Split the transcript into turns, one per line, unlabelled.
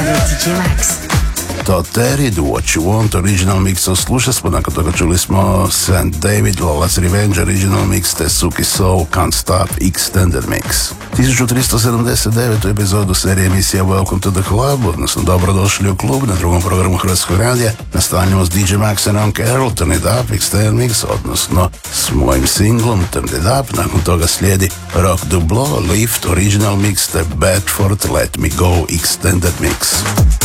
DJ Max.
To Terry, The What You Want original mix slušali smo, nakon toga čuli smo St. David, Lola's Revenge original mix, te Suki Soul, Can't Stop Extended Mix. 1379. epizodu serije emisija Welcome to the Club, odnosno dobrodošli u klub, na drugom programu Hrvatskog radija. Nastavljamo s DJ Max and On Carol, Turn It Up, Extended Mix, odnosno s mojim singlom Turn It Up. Nakon toga slijedi Rock Dublo, Lift original mix, te Bedford, Let Me Go Extended Mix.